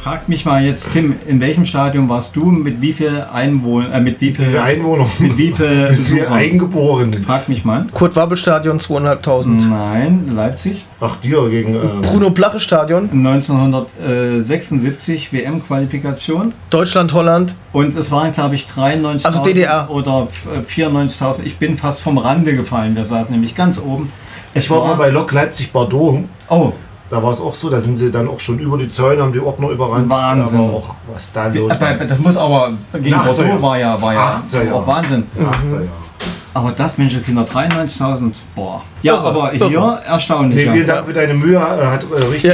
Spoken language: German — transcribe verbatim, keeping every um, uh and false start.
Frag mich mal jetzt, Tim, in welchem Stadion warst du? Mit wie viel Einwohnern? Äh, mit wie viel, Wie viele Einwohner? Mit wie viel Wie viele Besuchern? Eingeborenen? Frag mich mal. Kurt-Wabbel-Stadion zweieinhalbtausend. Nein, Leipzig. Ach, dir gegen... Ähm, Bruno-Plache-Stadion. neunzehnhundertsechsundsiebzig W M-Qualifikation. Deutschland-Holland. Und es waren, glaube ich, dreiundneunzigtausend Also D D R. oder vierundneunzigtausend. Ich bin fast vom Rande gefallen. Wir saßen nämlich ganz oben. Es ich war mal bei Lok Leipzig-Bordeaux. Oh, Da war es auch so, da sind sie dann auch schon über die Zäune, haben die Ordner überrannt. Wahnsinn. Aber auch, was da los aber war. das muss aber gegen achtziger. Bordeaux war ja, war ja achtziger. auch Wahnsinn. achtziger Jahre. Aber das, Menschenkinder, dreiundneunzigtausend, boah. Ja, Irre, aber irre. hier erstaunlich. Nee, ja. vielen Dank für deine Mühe. Hat äh, richtig